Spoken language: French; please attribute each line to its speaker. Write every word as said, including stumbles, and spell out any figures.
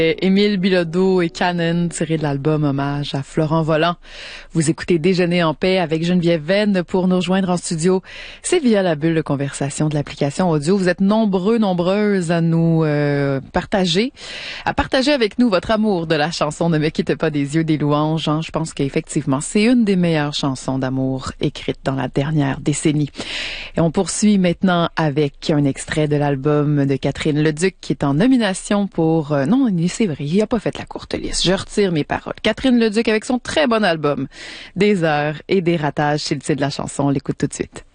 Speaker 1: Émile Bilodeau et Canon, tiré de l'album Hommage à Florent Volant. Vous écoutez Déjeuner en paix avec Geneviève Venn. Pour nous rejoindre en studio, c'est via la bulle de conversation de l'application audio. Vous êtes nombreux, nombreuses à nous euh, partager, à partager avec nous votre amour de la chanson Ne me quitte pas des yeux des louanges. Hein. Je pense qu'effectivement, c'est une des meilleures chansons d'amour écrites dans la dernière décennie. Et on poursuit maintenant avec un extrait de l'album de Catherine Leduc qui est en nomination pour... Euh, non, c'est vrai, il n'a pas fait la courte liste. Je retire mes paroles. Catherine Leduc avec son très bon album Des heures et des ratages, c'est le titre de la chanson. On l'écoute tout de suite.